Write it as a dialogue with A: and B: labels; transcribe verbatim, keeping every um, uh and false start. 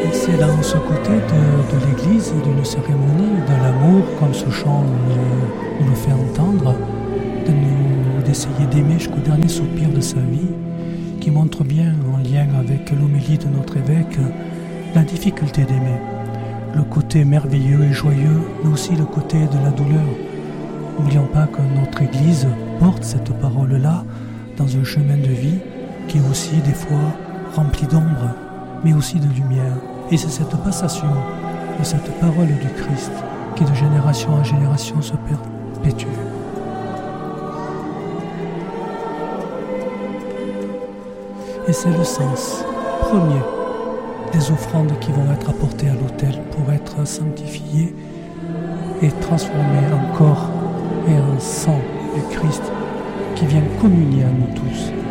A: Et c'est dans ce côté de, de l'église, d'une cérémonie, de l'amour, comme ce chant nous, nous le fait entendre, de nous, d'essayer d'aimer jusqu'au dernier soupir de sa vie, qui montre bien, en lien avec l'homélie de notre évêque, la difficulté d'aimer. Le côté merveilleux et joyeux, mais aussi le côté de la douleur. N'oublions pas que notre Église porte cette parole-là dans un chemin de vie qui est aussi des fois rempli d'ombre, mais aussi de lumière. Et c'est cette passation de cette parole du Christ qui de génération en génération se perpétue. Et c'est le sens premier des offrandes qui vont être apportées à l'autel pour être sanctifiées et transformées en corps et en sang du Christ qui vient communier à nous tous.